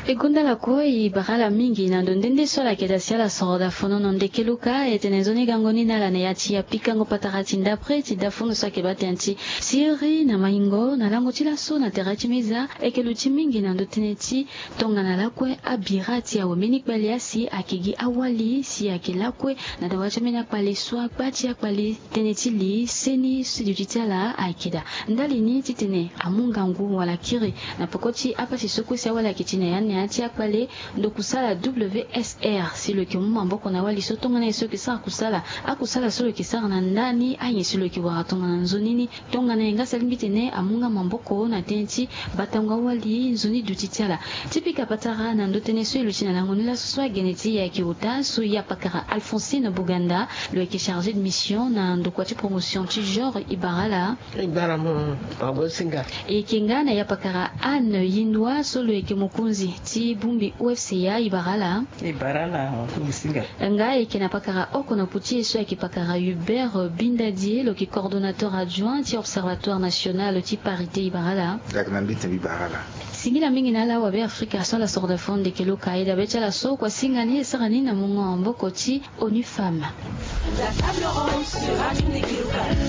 Egunda la koi bagala mingi na ndondende sola kedasia la sorda fono ndeke luka etenezoni gangoni na la neati ya pikango patarati ndapre ti dafono sake batanti siri na maingo na lango ti la so na terati meza ekeluti mingi na ndoteneti tonga na lakwe abirati ya wemeni kbaliasi akigi awali si akelakwe na dawacha mena kpale swa kpati ya kpale teneti li seni sidutitala akida ndalini titene amungangu wala kiri na pokoti apasi soko si wala kitine yani ati akpale ndo kusala WSR si lo ki mumamboko na wali sotonga na iso kisara kusala akusala solo kisara na ndani ayi si lo ki waratonga na nzonini tonga na ingasa limbitene amunga mamboko na tenti batanga wali nzoni dutitiala tipika patara na ndotene so ilutina na ngonila soswa geneti ya kiuta so ya pakara Alphonsine Buganda le qui est chargé de mission na ndokwati promotion ti genre ibarala ibaramo agosinga e kingana ya pakara Anne Yindwa solo eke mukunzi ti bumbi UFCA ibarala musinga nga ekena pakara okona puti so ekipakara Hubert Bindadier le qui est coordonnateur adjoint ti observatoire national ti parité ibarala singila mingi na la wabe Afrika so la sorte de fond de kelo kaida becha la so kwa singani sarani na mungo mboko ti ONU Femmes. La table ronde sur Radio Nekeluka.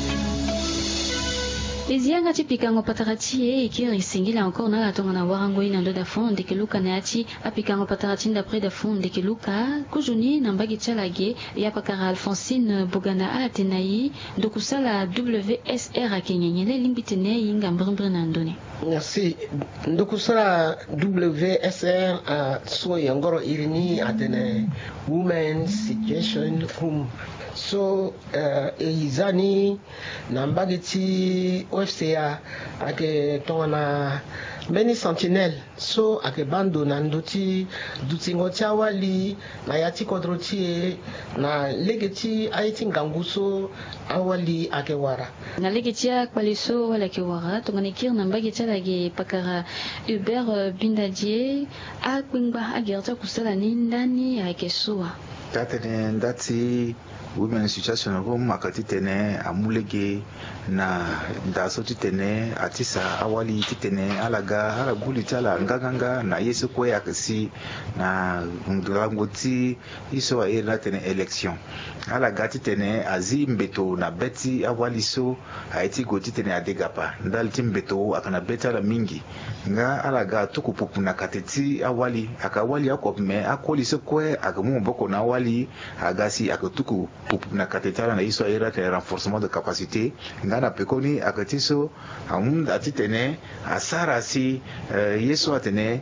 Ezianga tipikango patarati ekiri singila encore na la tonga na warango ina ndo da fond de keluka na ati apikango patarati d'après da fond de keluka kujuni na mbagi chalage ya pakara Alphonsine Buganda ala tenai ndo kusala WSR akenyenyele limbitene yinga mbrimbre na ndone. Merci. Ndo kusala WSR so yangoro irini atene women situation room. So izani na mbagiti OFCA ake tona many sentinel so ake bando na ndoti dutingo wali na yati kodroti na legeti aiti nganguso awali ake wara na legeti kwaliso wala ke wara tonganikir na mbagiti lage pakara Hubert Bindadier akwingba agerta kusala ni ndani ake suwa tatene ndati women situation room akati tene amulege na ndaso titene atisa awali titene ala guli tala nganganga na yesu kwe akasi na ngangoti iso wa era tene election alaga titene azi mbeto na beti awali so aiti goti tene adegapa ndal timbeto akana beta la mingi nga alaga tukupupu na kateti awali akawali akopme akoli so kwe akamu mboko na awali agasi akatuku na katetala na iso era te renforcement de capacité ngana pekoni akatiso amunda atitene asara si yeso atene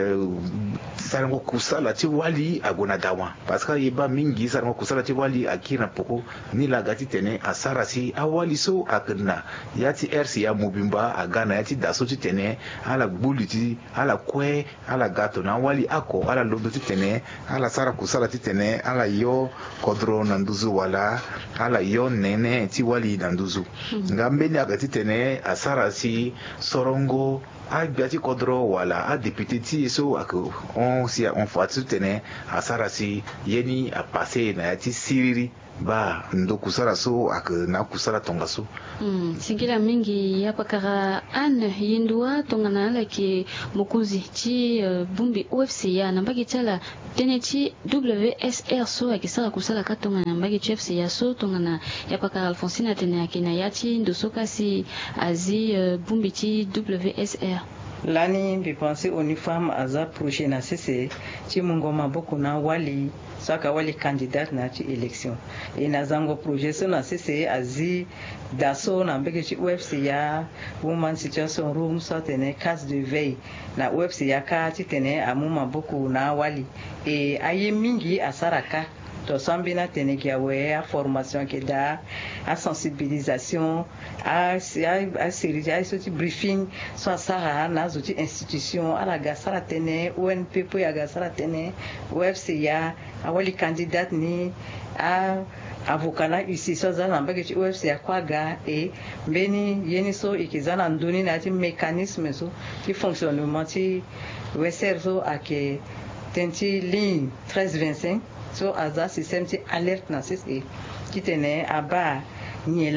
sarango kusala ti wali agona dawa parce que yeba mingi sarango kusala ti wali akina poko ni la gati tene asara si awali so akna yati RC ya mobimba agana yati daso ti tene ala buliti ala kwe ala gato na wali ako ala lodo ti tene ala sara kusala ti tene ala yo kodro na nduzu wala ala yo nene ti wali na nduzu ngambeni akati tene asara si sorongo abiati kodro wala a député ti so ako on fatu tene asara si yeni a passé na yati siriri ba ndo kusala so ak na kusala tonga so singila mingi ya pakara Anne Yindwa tonga na laki mukuzi ti bumbi UFCA na mbagi tala teneti WSR so akisara kusala katonga na mbagi UFCA so tonga na ya pakara Alphonsine tene akina yati ndo sokasi azi bumbi ti WSR lani bi penser ONU Femmes aza projet na sese ti mungoma boko na wali saka wali candidate na ci élection et na zango projet so na sese azi daso na mbeke ci UFCA woman situation room so tene case de veille na UFCA ka ti tene amuma boko na wali et aye mingi asaraka to sambina tene kia we a formation ke da a sensibilisation a série a soti briefing so sara na zoti institution ala ga sara tene UNPP ya ga sara tene UFCA awali candidate ni a avocat na ici so za na mbeke ci UFCA kwaga e mbeni yeni so ikizana nduni na ti mécanisme so ti fonctionnement ti weser so ake tenti ligne 1325 so aza système ti alerte na sese kitene aba nyela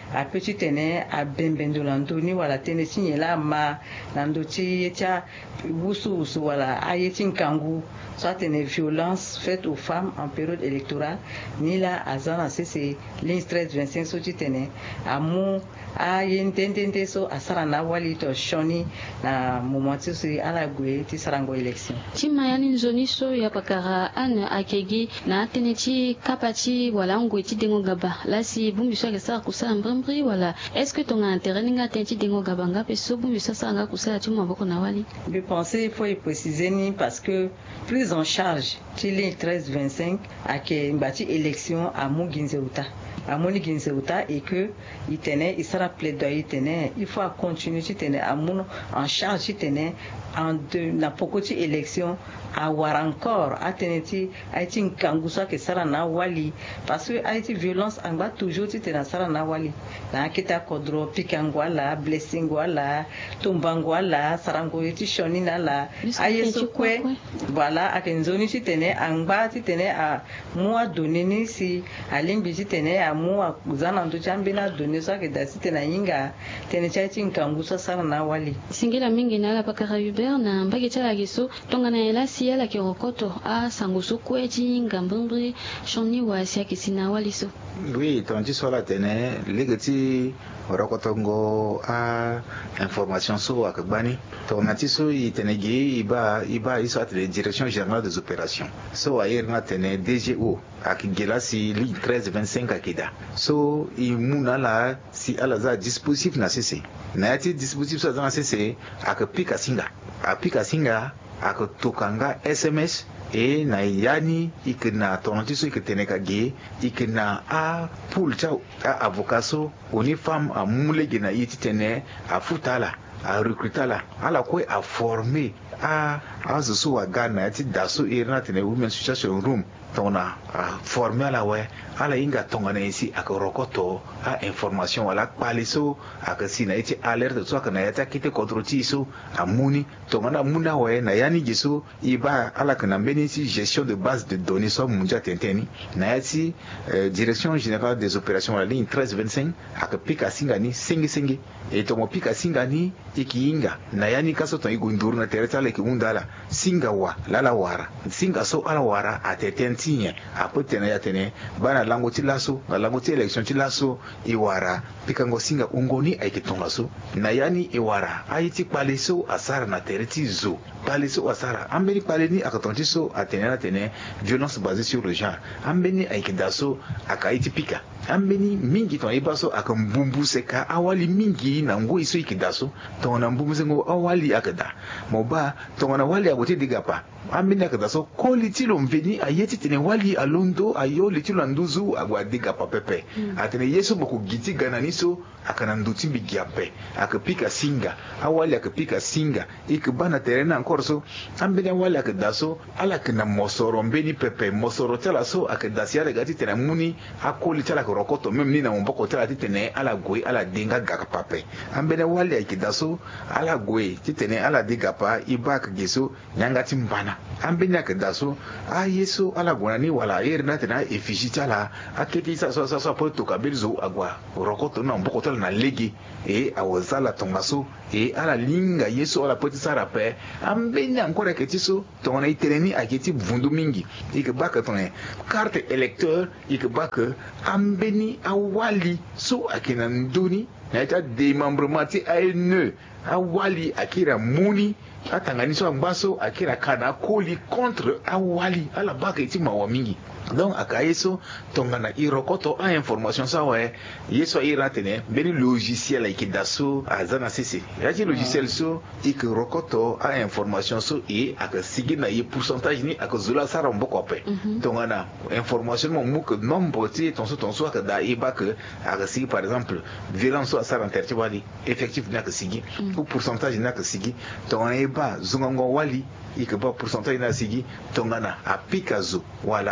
a petit tene a bembendo landoni wala tene signela ma landoti yetia wusu wala ayetin kangu soit tene violence faite aux femmes en période électorale ni la azana c'est ligne 1325 so tene amu a yentente so asara na wali to shoni na momenti so ala gwe ti sarango election timayani nzoni so ya pakara an akegi na teneti kapati wala ngwe ti dengo gaba lasi bumbi so ke sa kusala mbrembri wala est-ce que ton intérêt ninga tenti dengo gaba nga pe so bumbi so sa nga kusala ti maboko na wali. Je pensais il faut y préciser ni parce que prise en charge ti ligne 1325 ake mbati élection à Muginzeuta amoni Ginzeuta et que il tenait il sera plaidoyer tenait il faut continuer tu tenais amono en charge tu tenais en de na pokoti élection a war encore a teneti a été kangusa que sara na wali parce que a été violence en bas toujours tu tenais sara na wali na kita kodro pikangwala blessing wala tumbangwala sarango ti shoni na la ayeso kwe voilà a kenzoni tu tenais en bas tu tenais à moi donner ni si a limbi tu tenais à moi zana ndo chambina donner ça que dasi tenais inga tenais ti kangusa sara na wali singila mingi na la pakara Hubert na mbagi chala giso tongana elasi yala ki rokoto a sangusu kweji ngambungri shoni wa sia kisina waliso. Oui, tonti sola tene legati rokotongo a information so akbani tonati so itenegi iba iso atele direction générale des opérations so ayerna tene DGO akigela si ligne 1325 akida so imuna la si alaza dispositif na cc na yati dispositif so na cc akapika singa akatokanga SMS e na yani ikena tonati so iketeneka ge ikena a pulcha a avocaso oni femme a mulege na yiti tene a futala a recrutala ala ko a former a azusu wa gana yati daso irna tene women situation room tona a former ala we ala inga tongana isi akorokoto a information wala paliso akasina iti alerte so kana yata kite kontroti so amuni tongana muna we na yani giso iba ala kana benisi gestion de base de données so munja tenteni na yati direction générale des opérations la ligne 1325 akapika singani sengi e tomo pika singani ikiinga na yani kaso to igunduru na tereta le kiundala singa wa lala wara singa so ala wara atetentinya apotena yatene bana lango ti laso na lango ti election ti laso iwara pikango singa ungoni aikitonga so na yani iwara aiti paleso asara na tereti zo paleso asara ambeni paleni akatonti so atene violence basée sur le genre ambeni aikidaso akaiti pika ambeni mingi ton ibaso akambumbu seka awali mingi na ngo iso ikidaso ton na mbumbu sengo awali akada moba ton na wali abote digapa ambeni akadaso koliti lo mveni ayeti tene wali alondo ayo litilo nduzu agwa digapa pepe atene yeso boku giti gananiso akana nduti bigiape akapika singa awali akapika singa ikibana terena encore so ambeni awali akadaso ala kana mosoro mbeni pepe mosoro tela so akadasia regati tene muni akoli tela rokoto même ni na mboko tela titene ala gwe ala dinga gakapape ambene wali akidaso ala gwe titene ala digapa ibak geso nyanga timbana ambene akidaso a yeso ala gwanani wala yerna tena efishitala aketi sa poto kabelzo agwa rokoto na mboko tela na legi e awazala tongaso e ala linga yeso ala poti sara pe ambene encore aketiso tona itereni aketi vundu mingi ikbaka tone carte électeur ikbaka ambeni awali so akina nduni na ita démembrement ti ANE awali akira muni atanganiso ambaso akira kana koli contre awali ala baka iti mawa mingi donc akayeso tongana irokoto a information sa we yeso iratene beni logiciel ikidaso azana sisi yaji logiciel so ikirokoto a information so e akasigi na ye pourcentage ni akazula sara mboko pe tongana information mo muke nombre ti tonso akada ibak akasigi par exemple violence so sara intertibali effectif na akasigi ou pourcentage na akasigi tongana iba zungongo wali ikaba pourcentage na sigi tongana apikazo wala a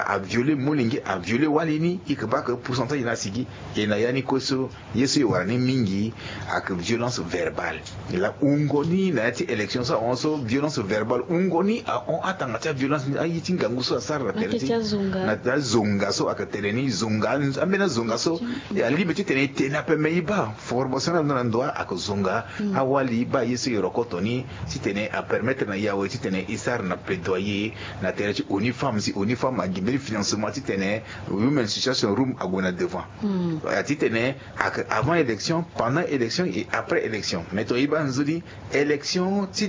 violer molingi a violer walini ikaba que pourcentage na sigi et na yani koso yesu warani mingi ak violence verbale la ungoni na ti élection ça on so violence verbale ungoni on atanga ta violence ayi tinga nguso asara terti na ta zonga so ak tereni zonga amena zonga so ya limite tene tena pe meiba formation na ndoa ak zonga awali ba yesu yorokotoni si tene a permettre na yawe si tene isar na plaidoyer na tereti uniforme si uniforme a gimeli financement si tene women situation room agona devant si tene avant élection pendant élection et après élection mais to iba nzuri élection ti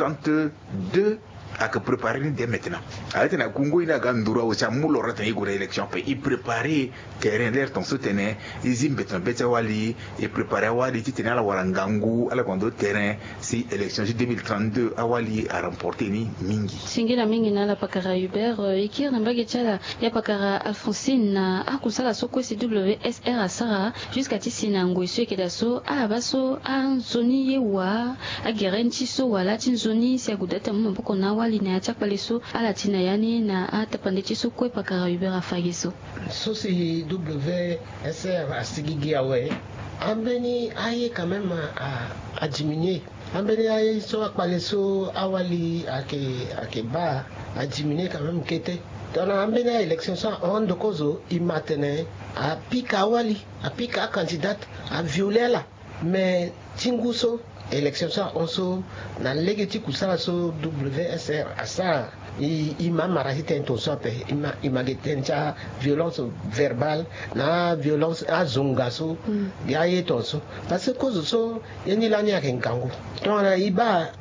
2032 ak préparer dès maintenant arrête na kungo ina gandura o chamulo rata yi gura élection pe i préparer terrain l'air ton soutenir izim beton beta wali et préparer wali ti tenala warangangu ala kondo terrain si élection 2032 awali a remporter ni mingi singila mingi na la pakara Hubert ikir na mbage chala ya pakara Alphonsine na akusala soko CWSR asara jusqu'à tisina ngweso kedaso abaso anzoni yewa agerenchi so wala tinzoni si agudata mboko na wali na chakpaleso ala tina yani na atapande so kwe pakara Hubert afagiso so si WSR asigigi awe ambeni aye quand même à diminuer ambeni aye so akpaleso awali ake ba a diminuer quand même kete dans ambeni élection ça on de kozo imatene a pika awali a pika candidate a violer la mais tinguso élection ça on so na legeti kusala so WSR asa ima marahita intention pe ima getencha violence verbale na violence azongaso ya yetonso parce que cause so yani lani ya kenkangu donc na iba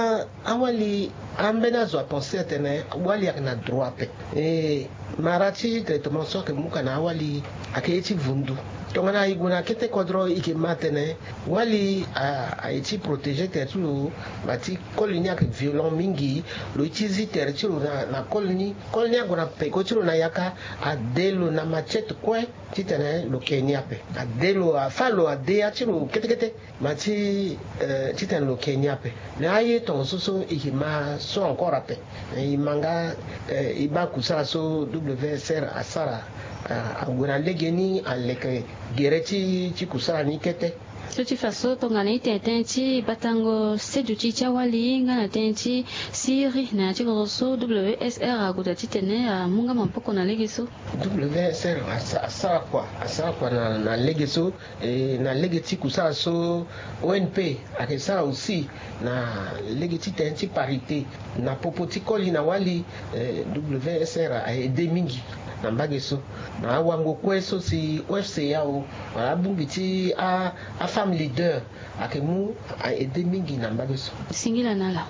awali ambena zo penser tene wali na droit pe et marati traitement so ke muka na awali aketi vundu tongana iguna kete kodro ike matene wali a iti protéger tertu bati colonie ak violent mingi lo itizi tertu na colonie gona pe kochiro na yaka adelo na machete kwe titene lo Kenya pe adelo afalo adea chiro kete mati titene lo Kenya pe na aye ton so ikima so encore pe imanga iba kusa so WSR asara aguna legeni aleke gereti chikusala ni kete Tuti faso tongana itentenchi batango seduchi chawali ngana tenchi siri na chikoroso WSR agudati tene munga mampoko na legeso WSR asara kwa na legeso na legeti kusala so ONP akesa aussi na legeti tenchi parité na popoti koli na wali WSR a aidé mingi na mbageso na wango kweso si OFC yao wala bumbiti a femme leader akemu a aidé mingi na mbageso singila nala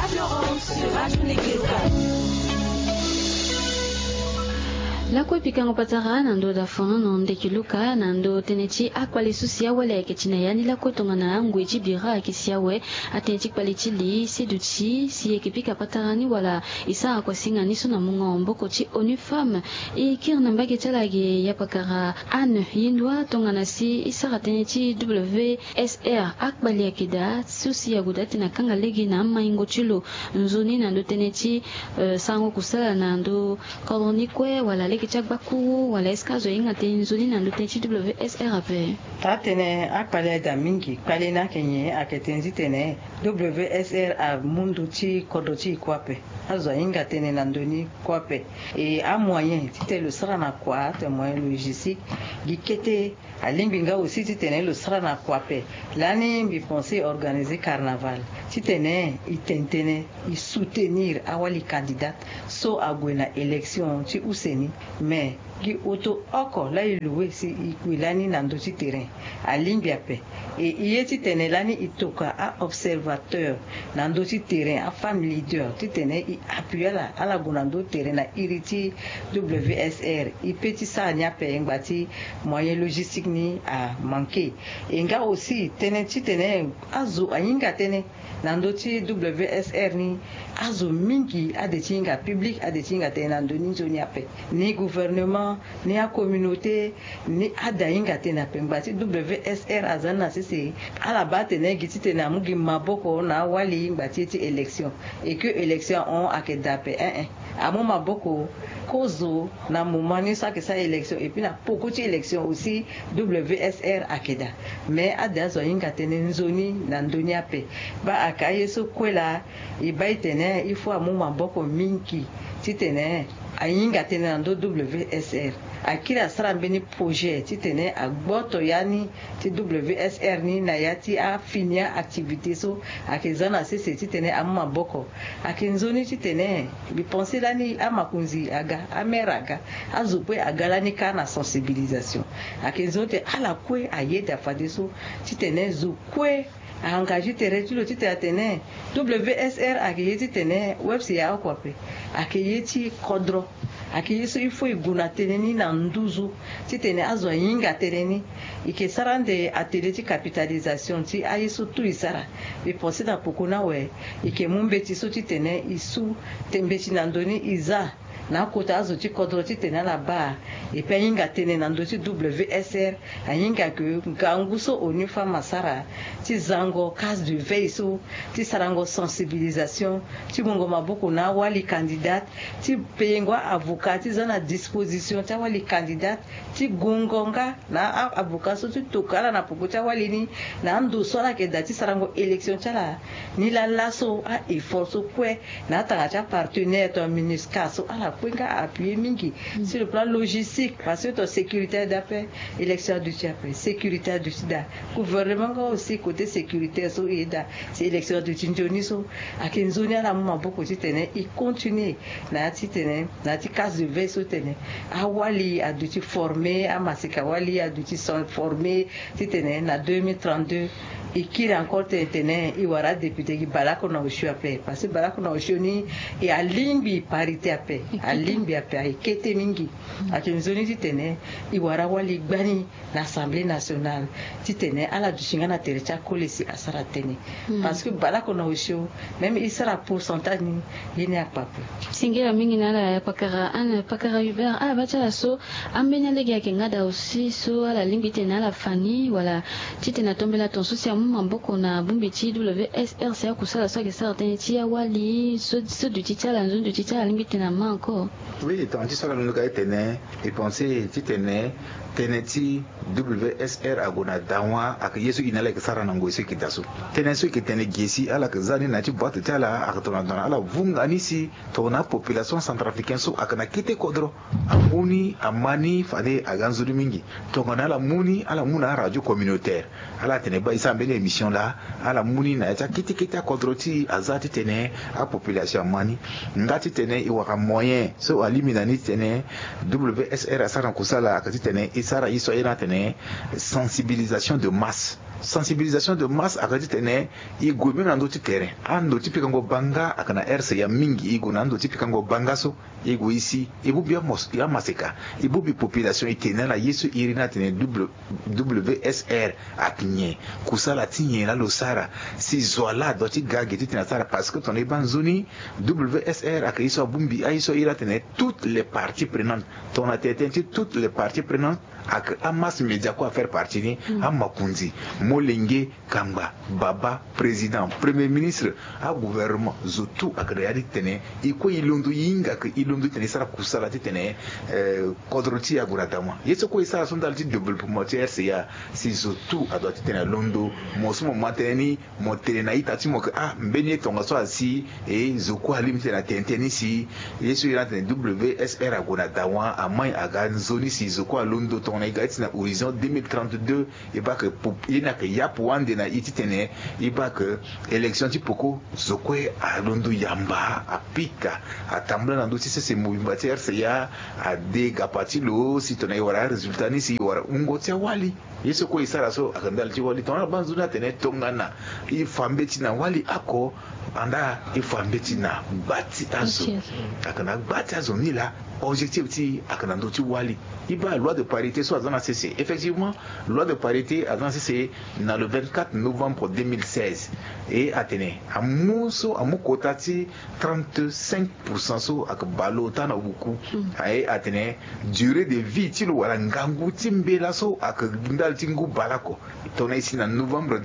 la ko pikango patara nando da fono no ndekiluka nando tenechi akwali susia wala ketina yani la ko tongana ngweji bira kisiawe atenchi kwaliti li seduchi si ekipika patarani wala isa kwa singa niso na mungombo ko chi onu femme e kirna mbage talage ya pakara an yindwa tongana si isa tenechi WSR akwali akida susia gudati na kanga legi na maingo chilo nzoni nando tenechi sango kusala nando koloni kwe wala kichak baku wala eskazo inga tenzuni na lutenchi WSR pe tatene akpale da mingi kpale na kenye aketenzi tene WSR a mundu chi kodochi kwape azo inga tene na ndoni kwape et a moyen tite le sera na kwa te moyen logistique gikete alimbinga aussi tene le sera na kwape lani bi penser organiser carnaval tene itentene i soutenir awali candidat so agwena élection ti useni mais qui auto oko la iloué si ikwilani nando ci terrain a limbia pe et yeti tene lani itoka a observateur nando ci terrain a femme leader ti tene i appuyer la ala gonando terrain na iriti WSR i petit sa nya pe ngati moyen logistique ni a manqué et nga aussi tene ci tene azu ayinga tene nando ci WSR ni azu mingi a de tinga public a de tinga tene nando ni zoni ape ni gouvernement ni a communauté ni ada inga tena pembati WSR azana sisi ala batene giti tena mugi maboko na wali ngati ti élection et que élection on akedape amo maboko kozo na momani sa que ça élection et puis na beaucoup ti élection aussi WSR akeda mais ada zo inga tene nzoni na ndonia pe ba akaye so kwela ibaitene il faut amo maboko mingi titene ayinga tene ando WSR akira sara mbeni projet titene agboto yani ti WSR ni na yati a finia activité so akezana sese titene amma boko akenzoni titene bi penser lani amakunzi aga ameraga azupwe agala ni kana sensibilisation akenzote ala kwe ayeda fadiso titene zukwe a engagé terretulo tite atene WSR akiyeti tene website ya okwape akiyeti kodro akiyesi ifo iguna teneni na nduzu titene azo yinga teneni ike sarande ateleti capitalisation ti ayesu tu isara be posida pokona we ike mumbeti so titene isu tembeti na ndoni iza na kota azo ti kodro titene la ba e pe yinga tene na ndoti WSR ayinga ke nganguso onu fama sara ti zango case de veille so ti sarango sensibilisation ti mongo maboko na wali candidate ti peyengwa avocat ti zana disposition ti wali candidate ti gongonga na avocat so ti tokala na poko ti wali ni na ndo sola ke dati sarango élection ti la ni la laso a effort so kwe na tanga ti partenaire to MINUSCA so ala kwenga appuyer mingi sur le plan logistique parce que to sécurité d'après élection du Tchapé sécurité du Sida gouvernement aussi côté sécurité so ida c'est élection du Tinjoni so akenzoni ala maboko titene i continuer na titene na ti case de veille so tene awali aduti formé amasika wali aduti sont formé titene na 2032 ikiri encore tene iwara député ki balako na oshu ape parce que balako na oshu ni e alimbi parité ape alimbi ape ikete mingi akenzoni titene iwara wali gbani na assemblée nationale titene ala dushinga na terecha kolesi asara tene parce que balako na oshu même isara pourcentage ni yene akpapo singela mingi na pakara ana pakara Hubert ala bacha so ambenya legi yake ngada aussi so ala limbi tene ala fani wala titena tombela ton so mamboko na bumbi ti WSR c'est kusala so ke certains ti awali so du titala nzo du titala limite na manko oui tant ti so la nuka etene et penser ti tene ti WSR agona dawa ak yesu inala ke sara nango so ki daso tene so ki tene gesi ala ke zani na ti boîte tala akatona dona ala vunga nisi to na population centrafricaine so akana kite kodro amuni amani fade aganzuri mingi to ngana la muni ala muna radio communautaire ala tene ba isa mbele émission là ala muni na ta kiti kodroti azati tene a population mani ngati tene iwaka moyen so alimina ni tene WSR asara kusala akati tene isara iso ina tene sensibilisation de masse akati tene igumi na ndo ti terrain ando ti pikango banga akana RC ya mingi igu na ndo ti pikango banga so igu isi ibubi ya maseka ibubi population itene la yesu irina tene WSR akinye kusala tinye la losara si zoala do ti gage ti tena sara parce que ton ebanzoni WSR akiso bumbi aiso ira tene toutes les parties prenantes ton atteinte toutes les parties prenantes ak amas media ko faire partie ni amakunzi molenge kamba baba président premier ministre a gouvernement zotu ak réalité tene iko ilundu yinga ke ilundu tene sara kusala ti tene kodroti aguratama yeso ko isara son dal ti développement ti RCA si zotu adoti tene londo mosumo mateni motene na itati mo mbeni tonga so asi e zoko alimite na tenteni si yeso ira tene WSR agona dawa amai aganzoni si zoko londo on a gagné na horizon 2032 et pas que il n'a que yap wande na ititene et pas que élection ti poko zokwe a londo yamba a pika a tambla na dosi se mouvement RCA a de gapati lo si ton wara résultat ni si wara ngoti wali yeso ko isara so akandal ti wali ton banzuna tene tongana i fambeti na wali ako anda i fambeti na bati azo akana bati azo ni la objectif ti akanando ti wali iba loi de parité soit dans la CC. Effectivement, loi de parité à dans CC dans le 24 novembre 2016 et atene amuso amukota ti 35% so ak balota na buku ay atene durée de vie ti lo wala ngangu ti mbela so ak ndal ti ngu balako tona ici en novembre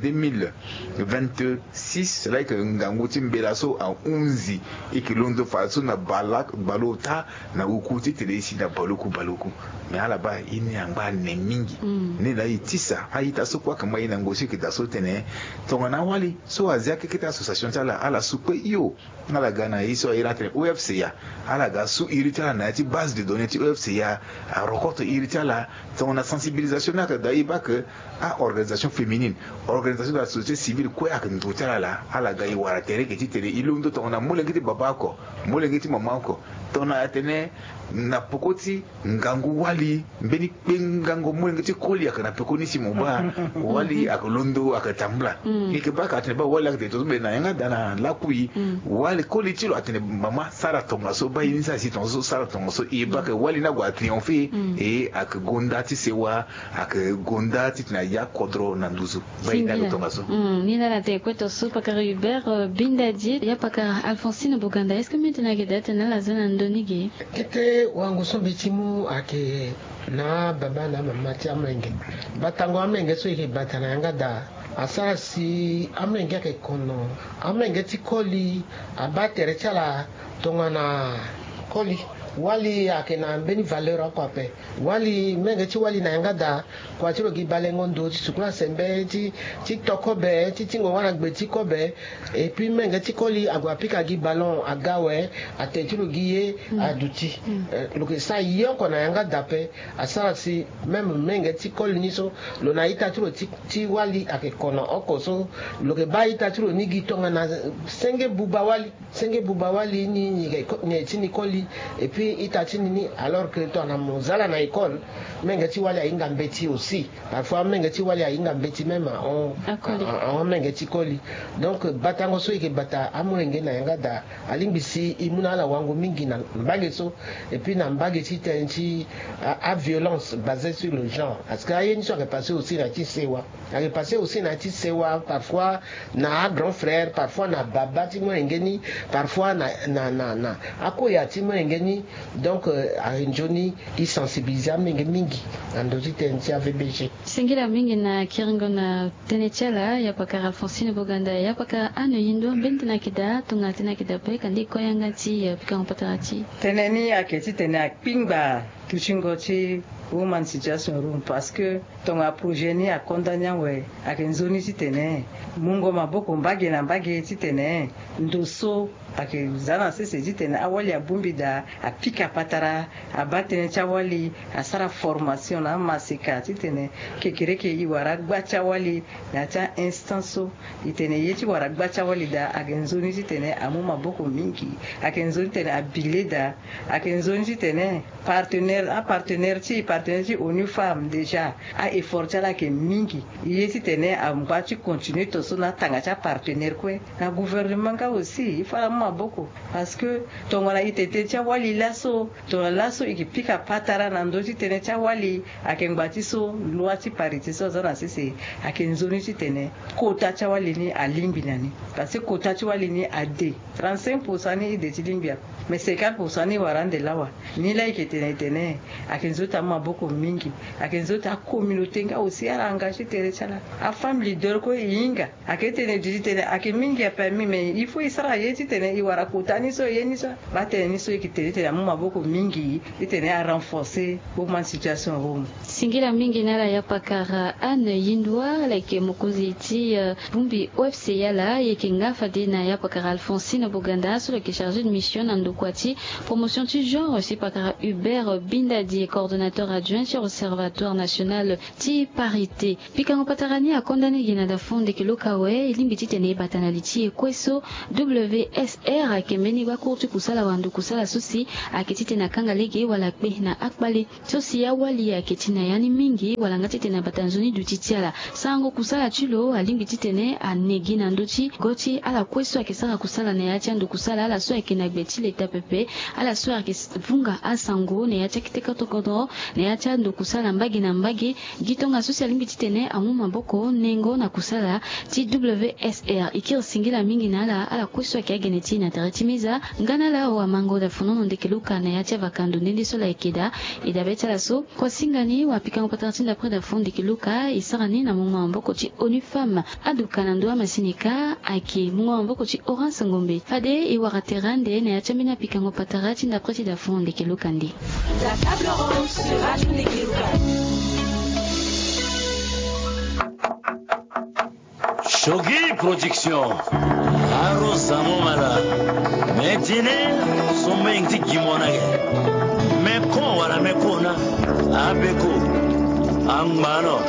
2026 c'est là que ngangu ti mbela so en 11 et que l'on de façon na balota na ukuti tele ici na baloku mais à la bas ini anga ne mingi ne la itisa aita so kwa kama ina ngoshi kita so tene tongana wali so azia keketa association tala ala supe yo ala gana iso irate UFC ya ala ga su irita na ti base de données ti UFC ya a recorte irita la tongana sensibilisation na da iba que a organisation féminine organisation de la société civile quoi ak ndotala la ala ga iwara tere ke ti tere ilundo tongana mulengiti babako mulengiti mamako tona atene na pokoti ngangu wali mbeni pengango mulengiti koli akana pekoni si moba wali akolondo akatambla ike baka atene ba wali akate to be na yanga dana lakui wali koli tilo atene mama sara tonga so ba inisa si tonso sara tonga so e baka wali na gwa triompher e ak gonda ti sewa ak gonda ti na ya kodro na nduzu ba ina tonga so nina la te kweto so paka Hubert Bindadi ya paka Alphonsine Buganda. Est-ce que maintenant que date na la zone ndonigi kete wangu so bitimu ake na baba na mama ti amenge batango amenge so ike batana yanga da asara si amenge ke kono amenge ti koli abatere chala tongana koli wali akena beni valeur akwa pe wali menge ti wali na yanga da kwa tiro gi balengo ndo ti sukuna sembe ti tokobe ti tingo wana gbe ti kobe et puis menge ti koli agwa pika gi ballon agawe ate tiro gi ye aduti loke sa yoko na yanga da pe asara si même menge ti koli ni so lo na ita tiro ti wali akekono okoso loke ba ita tiro ni gi tonga na senge buba wali ni ti ni koli et puis itatini ni alors que ton amozala na école mengeti wali ainga mbeti aussi parfois mengeti wali ainga mbeti même en mengeti koli donc batango so ike bata amulenge na yanga da alimbisi imuna la wangu mingi na mbage so et puis na mbage ti tenchi à violence basée sur le genre parce que ayeni so passé aussi na ti sewa passé aussi na ti sewa parfois na grand frère parfois na baba ti mulengeni parfois na akoya ti mulengeni donc arinjoni isensibiliser mingi andozi tentia VBG singira mingi na kiringo na tenetiala ya paka Alphonsine Buganda ya paka ane yindo bentina kida tunga tina kida pe kandi koyanga ti pika mpatarati teneni aketi tena pingba tuchingoti woman situation room parce que ton projet ni akondanya we akenzoni titene mungo maboko mbage na mbage titene ndoso akizana sese titene awali abumbida apika patara abatene chawali asara formation na masika titene kekereke iwara gbacha wali na cha instanso itene yeti wara gbacha wali da akenzoni titene amu maboko mingi akenzoni titene abileda akenzoni titene partenaire ti ONU Femmes déjà a efforté la ke mingi yesi tene ambati continuer to so na tanga cha partenaire kwe na gouvernement ka aussi il fala maboko parce que tongona itete cha wali laso ikipika patara na ndoti tene cha wali akengbati so loi ti parité so zona sese akenzoni ti tene kota cha wali ni alimbi nani parce que kota cha wali ni ade 35% ni de tilimbia mais 50% ni warande lawa ni la iketene akenzota maboko mingi akenzota communauté nga aussi ara engagé tere chala a femme leader ko inga aketene digitene akemingi ya permis mais il faut isara yeti tene iwara kutani so yeni so batene so ikitene tene maboko mingi itene a renforcer pour situation home singira mingi nala ya pakara ane yindwa like mukuzi ti bumbi UFC yala yekinga fadina ya pakara Alphonsine Buganda sur le chargé de mission nandokwati promotion du genre aussi pakara Hubert Bindadi coordonnateur adjoint sur Observatoire national ti parité pikango patarani a condamné gina da fonde ke lokawe ilimbiti tene batanaliti kweso WS WSR kembeni kwa kurtu kusala wandu kusala susi akitite na kanga lege wala kbe na akbale tosi ya wali akitina yani mingi wala ngatite na batanzoni dutitiala sango kusala chulo alingi titene anegi na ndochi goti ala kweso akisaka kusala na yacha ndu kusala ala so akina betile tapepe ala so akivunga asango ne yacha kiteka tokodo ne yacha ndu kusala mbagi na mbagi gitonga susi alingi titene amu maboko nengo na kusala TWSR ikir singila mingi na ala kweso akiageneti na taratimiza ngana la wa mango da funono ndekeluka na yacha vakando nende sola ikeda idabeta la so kwa singani wapika ngopataratin d'après da fundi kiluka isarani na munga mboko chi ONU Femme aduka na ndoa masinika aki munga mboko chi Orange Ngombe fade iwaraterande na yacha mina pika ngopataratin d'après da fundi kiluka ndi la table ronde sur Radio Ndekeluka. Shogi Production Aro Samomala Medine Somengti Gimonage Meko wala mekona Abeko Angmano